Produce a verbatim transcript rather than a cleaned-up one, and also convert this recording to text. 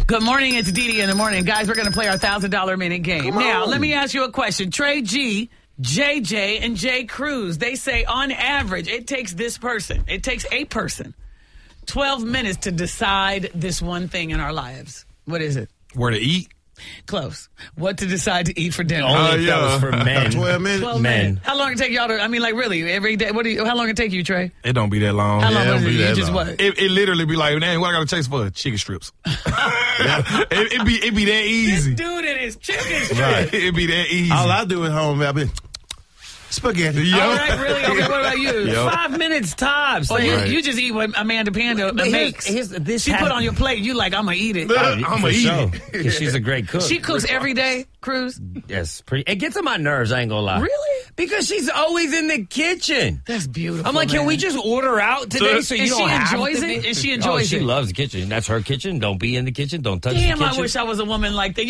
Good morning. It's Dee Dee in the morning. Guys, we're going to play our one thousand dollars minute game. Come Now, on. let me ask you a question. Trey G, J J, and Jay Cruz, they say on average it takes this person, it takes a person, twelve minutes to decide this one thing in our lives. What is it? Where to eat? Close. What to decide to eat for dinner. Only Uh, if that was yeah. for men. twelve minutes. twelve men. minutes. How long it take y'all to, I mean, like, really, every day? What do you, how long it take you, Trey? It don't be that long. How long Yeah, was it it? don't be You that just long. what? It, it literally be like, man, what I got to chase for? Chicken strips. it, it be it be that easy. Dude, it is chicken strips. Right. It be that easy. All I do at home, I be spaghetti. Yo. All right, really? Okay, what about you? Yo. Five minutes tops. Well, you, Right. you just eat what Amanda Panda But here's- makes. here's- this she hap- put on your plate. You like, I'm going to eat it. I'm For gonna eat sure. it. 'Cause she's a great cook. She cooks every day, Cruz? Yes, pretty. It gets on my nerves. I ain't gonna lie. Really? Because she's always in the kitchen. That's beautiful. I'm like, can man. we just order out today so you And don't she have enjoys to it? be- And she Oh, enjoys she it? loves the kitchen. That's her kitchen. Don't be in the kitchen. Don't touch Damn, the I kitchen. wish I was a woman like that.